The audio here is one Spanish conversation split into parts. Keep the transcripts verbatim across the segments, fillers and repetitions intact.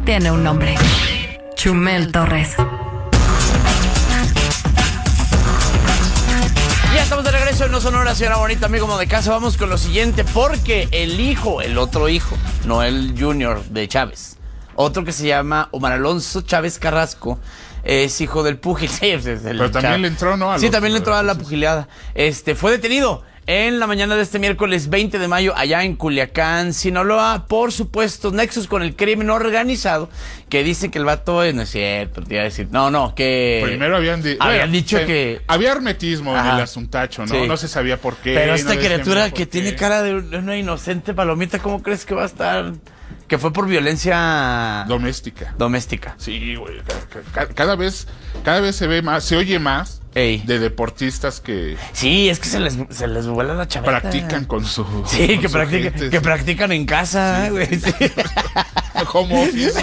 tiene un nombre. Chumel Torres. Ya estamos de regreso en No Sonora, señora bonita, amigo como de casa. Vamos con lo siguiente, porque el hijo, el otro hijo, no el junior de Chávez, otro que se llama Omar Alonso Chávez Carrasco, es hijo del púgil. Sí, es el Pero también Chávez. le entró, ¿no? A sí, los, también le entró a la sí, pugileada. Este, fue detenido en la mañana de este miércoles veinte de mayo allá en Culiacán, Sinaloa, por supuestos nexos con el crimen organizado, que dicen que el vato es, no es cierto, te iba a decir, no, no, que... Primero habían, di- habían bueno, dicho eh, que... había hermetismo Ajá. en el asuntacho, ¿no? Sí. No se sabía por qué. Pero no esta decían criatura bien por que qué. tiene cara de una inocente palomita, ¿cómo crees que va a estar? Que fue por violencia Doméstica. doméstica. Sí, güey. ca- ca- Cada vez, cada vez se ve más, se oye más Ey. de deportistas que Sí, es que se les, se les vuela la chaveta. practican con su. Sí, con que, su practican, gente, que sí. practican en casa, güey. Sí. Home office.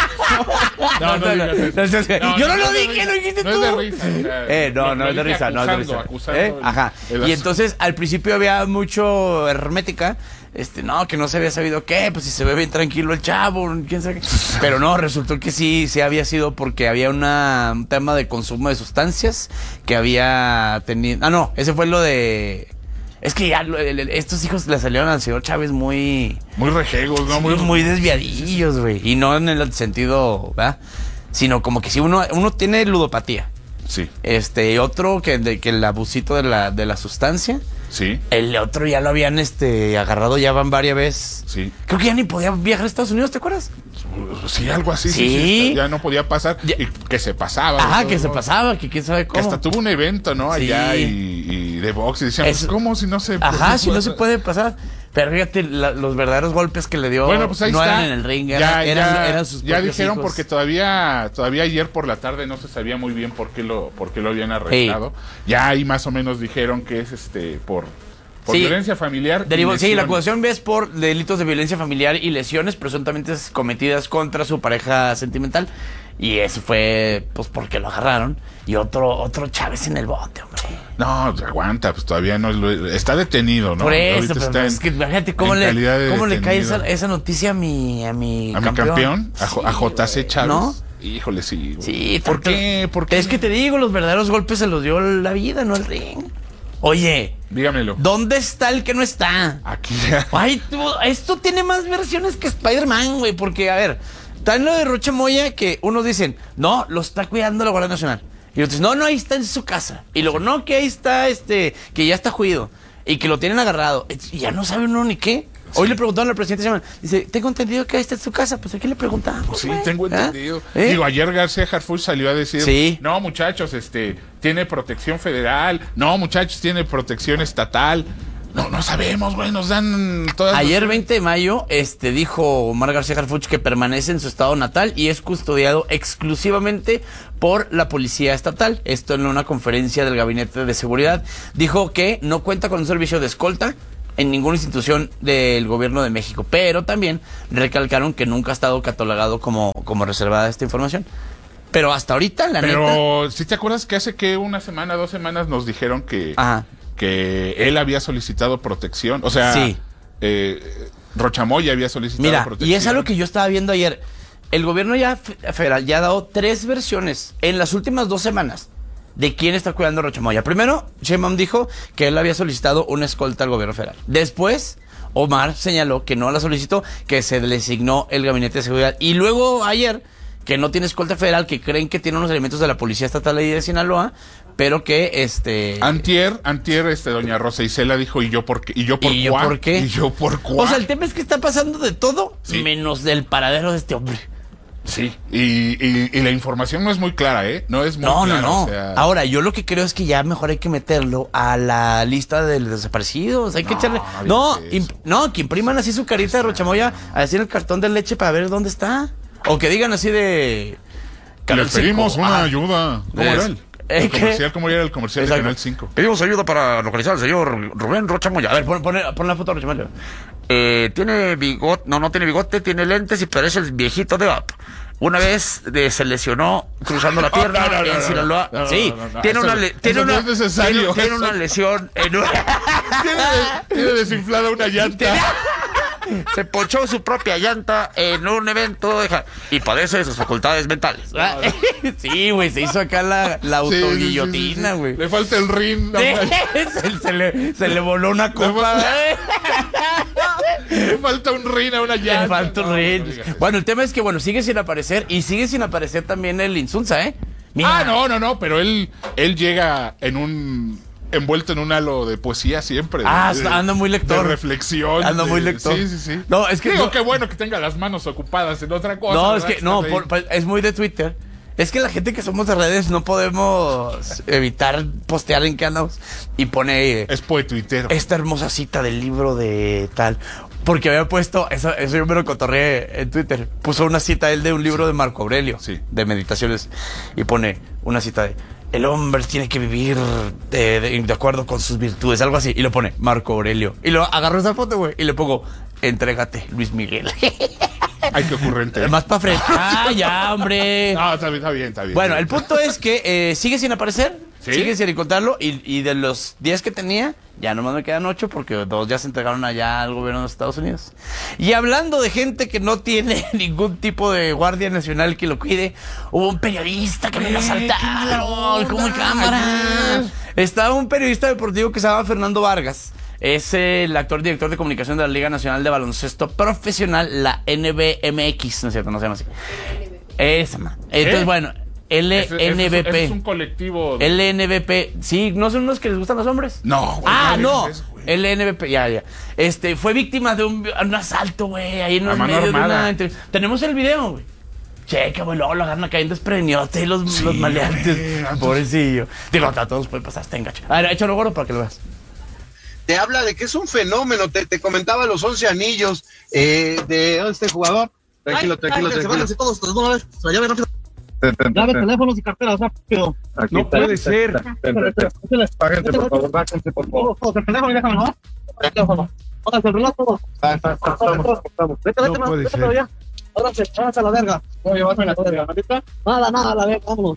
No, no, digas eso. No, yo no, lo es de dije, risa, lo dijiste no tú. es de risa. O sea, Eh, no, lo- no lo es de dije risa, no es de acusando, risa. acusando ¿Eh? el- Ajá. el Y asunto. entonces al principio había mucho hermética. Este, no, que no se había sabido qué, pues si se ve bien tranquilo el chavo, quién sabe qué. Pero no, resultó que sí, sí había sido porque había una, un tema de consumo de sustancias que había tenido. Ah, no, ese fue lo de. Es que ya lo- el- el- estos hijos le salieron al señor Chávez muy. Muy rejegos, ¿no? Muy, muy desviadillos, güey. Y no en el sentido, ¿verdad? Sino como que si uno, uno tiene ludopatía. Sí, Este, otro que, de, que el abusito de la, de la sustancia. sí, El otro ya lo habían este agarrado, ya van varias veces. sí. Creo que ya ni podía viajar a Estados Unidos, ¿te acuerdas? Sí, algo así. Sí. Sí, sí, ya no podía pasar. Ya. Y que se pasaba. Ajá, de que todos se modos. pasaba, que quién sabe Que cómo. hasta tuvo un evento, ¿no? Allá Sí. y, y de box. Y decían, Eso- pues, ¿cómo si no se Ajá, si no se puede pasar. Pero fíjate, la- los verdaderos golpes que le dio Bueno, pues ahí no está. eran en el ring, ya, eran, eran, ya, eran sus ya propios dijeron hijos. porque todavía todavía ayer por la tarde no se sabía muy bien por qué lo por qué lo habían arrestado. Ya ahí más o menos dijeron que es este por por Sí. violencia familiar. y Derivó- sí, la lesiones. acusación es por delitos de violencia familiar y lesiones presuntamente cometidas contra su pareja sentimental. Y eso fue, pues, porque lo agarraron. Y otro otro Chávez en el bote, hombre. No, aguanta, pues todavía no es lo- está detenido, ¿no? Por eso, Ahorita pero está es en- que imagínate cómo en le, calidad de cómo le cae esa, detenido. esa noticia a mi, a mi a mi campeón, a, J- a J C güey, Chávez. ¿no? Híjole, sí. güey. Sí, ¿Por tanto- qué? ¿Por qué? Es que te digo, los verdaderos golpes se los dio la vida, no el ring. Oye, Dígamelo. ¿dónde está el que no está? Aquí. Ay, tú, esto tiene más versiones que Spider-Man, güey, porque, a ver, está en lo de Rocha Moya que unos dicen, no, lo está cuidando la Guardia Nacional. Y otros, no, no, ahí está en su casa. Y luego, no, que ahí está, este, que ya está juido. Y que lo tienen agarrado. Y ya no sabe uno ni qué. Hoy le preguntaron al presidente, Sheinbaum, dice, tengo entendido que ahí está en su casa. Pues, ¿a quién le preguntamos? Sí, güey? tengo ¿Ah? entendido. ¿Eh? Digo, ayer García Harfuch salió a decir, Sí. no, muchachos, este, tiene protección federal, no, muchachos, tiene protección estatal. No, no sabemos, güey, nos dan todas Ayer, las- veinte de mayo, este, dijo Omar García Harfuch que permanece en su estado natal y es custodiado exclusivamente por la policía estatal. Esto en una conferencia del Gabinete de Seguridad. Dijo que no cuenta con un servicio de escolta en ninguna institución del gobierno de México, pero también recalcaron que nunca ha estado catalogado como, como reservada esta información. Pero hasta ahorita, la neta... Pero, ¿sí te acuerdas que hace que una semana, dos semanas nos dijeron que, Ajá. que él había solicitado protección? O sea, Sí. eh, Rochamoya había solicitado Mira, protección. y es algo que yo estaba viendo ayer. El gobierno ya fe- federal ya ha dado tres versiones en las últimas dos semanas de quién está cuidando a Rocha Moya. Primero, Sheinbaum dijo que él había solicitado una escolta al gobierno federal. Después, Omar señaló que no la solicitó, que se le asignó el Gabinete de Seguridad. Y luego, ayer, que no tiene escolta federal, que creen que tiene unos elementos de la Policía Estatal ahí de Sinaloa, pero que, este... Antier, antier, este, doña Rosa Isela dijo, ¿y yo por qué? ¿Y yo por ¿Y yo cuá? por qué? ¿Y yo por cuá? O sea, el tema es que está pasando de todo, Sí. menos del paradero de este hombre. Sí, y, y, y la información no es muy clara, ¿eh? No es muy No, clara. no, no. o sea, Ahora, yo lo que creo es que ya mejor hay que meterlo a la lista de los desaparecidos. Hay que No, echarle. no No, digas eso. imp- no, que impriman así su carita de Rochamoya, a decir el cartón de leche para ver dónde está. O que digan así de. Canal les pedimos cinco. una Ah, ayuda. ¿Cómo Es- era el, ¿Eh, el qué? comercial? ¿Cómo era el comercial Exacto. de Canal cinco? Pedimos ayuda para localizar al señor Rubén Rochamoya. A ver, pon, pon, pon la foto de Rochamoya. Eh, tiene bigote, no, no tiene bigote, tiene lentes y parece el viejito de Up. Una vez de, se lesionó cruzando la pierna No, no, no, en no, Sinaloa. no, no, sí, no, no, tiene eso una, no- le- eso tiene no una, es necesario, tiene, tiene eso- una lesión en una... Tiene, tiene desinflada una llanta. se ponchó su propia llanta en un evento de ja- y padece de sus facultades mentales. Sí, güey, se hizo acá la, la autoguillotina, sí, sí, sí, güey. sí. Le falta el ring. No, se, se, le, se le voló una copa. Le falta un ring a una llanta. Le falta un no, ring. No bueno, el tema es que, bueno, sigue sin aparecer y sigue sin aparecer también el Insunza, ¿eh? Mira. Ah, no, no, no, pero él, él llega en un... envuelto en un halo de poesía siempre. Ah, de, anda muy lector. De reflexión. Anda de, muy lector. Sí, sí, sí. No, es que Digo, no, qué bueno que tenga las manos ocupadas en otra cosa. No, ¿verdad? es que, no, por, por, es muy de Twitter. Es que la gente que somos de redes no podemos evitar postear en canales y pone... Es poetuitero. Esta hermosa cita del libro de tal... Porque había puesto, eso, eso yo me lo cotorreé en Twitter, puso una cita él de un libro de Marco Aurelio, sí. de meditaciones, y pone una cita de, el hombre tiene que vivir de, de, de acuerdo con sus virtudes, algo así, y lo pone Marco Aurelio, y lo agarro esa foto, güey, y le pongo, entrégate, Luis Miguel. Ay, qué ocurrente. Más para frente. Ah, ya, hombre. No, está bien, está bien, está bien. Bueno, el punto es que eh, sigue sin aparecer, ¿Sí? sigue sin encontrarlo, y, y de los diez que tenía, ya nomás me quedan ocho porque dos ya se entregaron allá al gobierno de los Estados Unidos. Y hablando de gente que no tiene ningún tipo de guardia nacional que lo cuide, hubo un periodista que me lo asaltaron como en cámara. Estaba un periodista deportivo que se llama Fernando Vargas. Es el actor director de comunicación de la Liga Nacional de Baloncesto Profesional, la N B M X, ¿no es cierto? No se llama así. Esa, man. Entonces, ¿Eh? bueno, L N B P. Es, es, es un colectivo. De... L N B P. Sí, ¿no son los que les gustan los hombres? No, güey. Ah, no. Eso, L N B P, ya, ya. Este, fue víctima de un, un asalto, güey, ahí en A el mano medio armada. de una... Entre... Tenemos el video, güey. Checa, güey, luego lo agarran cayendo despreniote los, Sí, los maleantes. güey, entonces- Pobrecillo. Digo, a todos puede pasar, está engacho. A ver, échalo gordo para que lo veas. Te habla de que es un fenómeno. Te, te comentaba los once anillos eh, de este jugador. Tranquilo, Ay, tranquilo, ay, tranquilo. Se todos, todos, de una vez. Se la llave rápido. Llave, teléfonos y carteras rápido. Aquí No está, puede está, ser. está, está, está. Páguense, por favor, bájense, por favor. Todos, el teléfono y déjame, ¿no? El teléfono. Pónganse el reloj, todos. Ah, está, está, estamos, estamos. Vete, vete, No puede vete, ser. pero ya. Ábrase, ábrase a la verga. Voy a llevarme la verga, ¿neta? Nada, nada, a la verga, vámonos.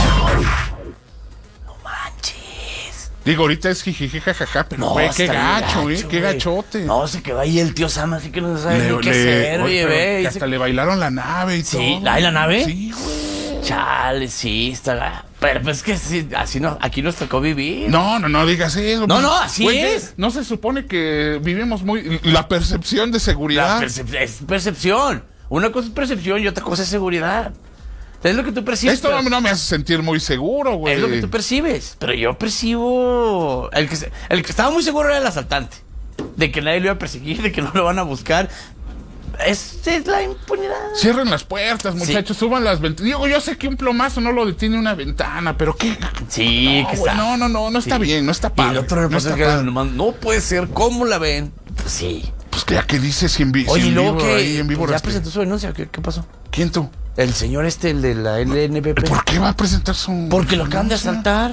Digo, ahorita es jijiji, jajaja, pero No, güey, qué está bien gacho, eh, gacho, qué güey. gachote. No, se quedó ahí el tío Sam, así que no sabe Le- ni qué le- hacer, oye, oye, pero ve. que y hasta se- le bailaron la nave y Sí, todo. ¿hay la nave? Sí, güey. Chale, sí, está... Pero pues que sí, así no, aquí nos tocó vivir. No, no, no digas eso. No, pues, no, así güey, ¿qué? es. No se supone que vivimos muy... La percepción de seguridad. La percep- es percepción. Una cosa es percepción y otra cosa es seguridad. Es lo que tú percibes. Esto pero- no, no me hace sentir muy seguro, güey. Es lo que tú percibes. Pero yo percibo. El que, se- el que estaba muy seguro era el asaltante. De que nadie lo iba a perseguir, de que no lo van a buscar. Es, es la impunidad. Cierren las puertas, muchachos, suban las ventanas. Digo, yo sé que un plomazo no lo detiene una ventana, pero qué... Sí, No, que güey, está. no, no, no, no está Sí. bien, no está Y padre. el otro no, reportero está que era padre. nomás, no puede ser, ¿cómo la ven? Pues sí. Pues ya que dices si en, vi- si Oye, y en luego vivo, que ahí en vivo pues ya rastre- presentó su denuncia, ¿qué, qué pasó? ¿Quién tú? El señor este, el de la L N B P. ¿Por qué va a presentar su...? Porque lo acaban de asaltar.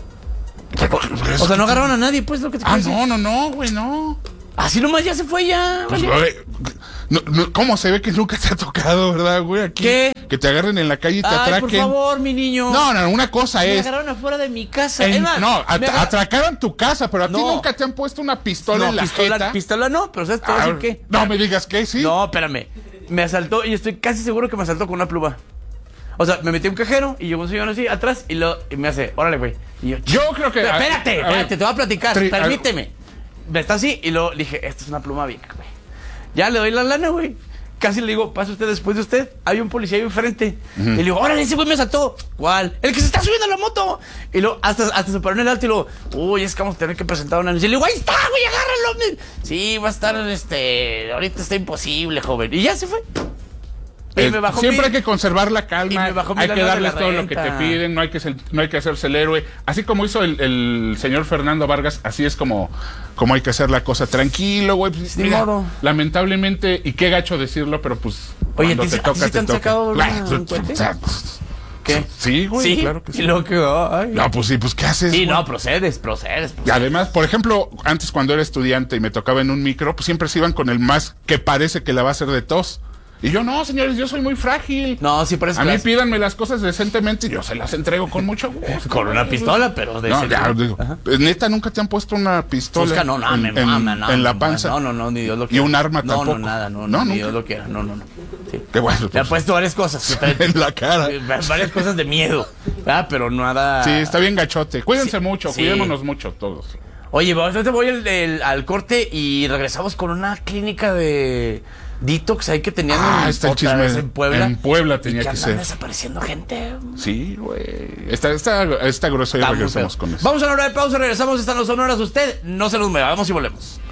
O sea, no agarraron a nadie, pues, lo que te Ah, quiero decir. no, no, no, güey, no. Así nomás ya se fue ya. Pues, vale. güey, no, no, ¿cómo se ve que nunca te ha tocado, verdad, güey? Aquí, ¿Qué? Que te agarren en la calle y te Ay, atraquen. por favor, mi niño. No, no, una cosa Me es... agarraron afuera de mi casa. en- Es más, no, me at- agar- atracaron tu casa, pero a ti No. nunca te han puesto una pistola No, en la pistola, jeta. pistola no, pero ¿sabes te voy a Ah, decir qué? no me digas que sí. No, espérame. Me asaltó y estoy casi seguro que me asaltó con una pluma. O sea, me metí a un cajero y llegó un señor así atrás y, lo, y me hace, órale, güey. Y yo, Yo creo que... Pero a- espérate, a ver, espérate, te voy a platicar, tri- permíteme. Me está así y luego le dije, esta es una pluma vieja, güey. Ya le doy la lana, güey. Casi le digo, pasa usted después de usted. Hay un policía ahí enfrente. Y le digo, órale, ese güey me asaltó. ¿Cuál? El que se está subiendo a la moto. Y luego hasta, hasta se paró en el alto y luego, uy, es que vamos a tener que presentar una anuncia. Y le digo, ahí está, güey, agárralo. Sí, va a estar, este, ahorita está imposible, joven. Y ya se fue. Y Eh, me bajó siempre mi- hay que conservar la y calma, me bajó mi hay que lana de darles la todo lo que te renta. piden, no hay que ser, no hay que hacerse el héroe. Así como hizo el, el señor Fernando Vargas, así es como, como hay que hacer la cosa tranquilo, güey. Pues, Ni mira, modo. lamentablemente, y qué gacho decirlo, pero pues Oye, cuando ¿a ti te sí- a ti toca, sí te han toca. sacado Bueno, una- pues, un cohete? o sea, pues, ¿Qué? sí, güey, Sí, claro que sí. Y luego que, ay. No, pues sí, pues ¿qué haces? Sí, güey? no, procedes, procedes. Y procedes. además, por ejemplo, antes cuando era estudiante y me tocaba en un micro, pues siempre se iban con el más que parece que la va a hacer de tos. Y yo, no, señores, yo soy muy frágil. No, sí, por eso. A mí las... pídanme las cosas decentemente y yo se las entrego con mucho gusto. Con una pistola, pero de no, ya, digo, neta, nunca te han puesto una pistola Fusca, no, no, en, me en, mama, no, en la no, panza. No, no, no, ni Dios lo Y quiera. un arma no, tampoco. No, nada, no, no, no ni nunca. Dios lo quiera, no, no, no. Sí. Qué bueno. Le Pues, han puesto varias cosas. en la cara. Varias cosas de miedo, ¿verdad? Pero nada... Sí, está bien gachote. Cuídense Sí, mucho, sí. cuidémonos mucho todos. Oye, vamos, ahorita voy el, el, al corte y regresamos con una clínica de detox ahí que tenían Ah, en, está el otra chisme. vez en Puebla. En Puebla tenía y que que andan ser. desapareciendo gente. Sí, güey. Está, está, está grueso y Está muy regresamos feo. con eso. Vamos a la hora de pausa, regresamos, están los sonoras. Usted no se nos mueva, vamos y volvemos.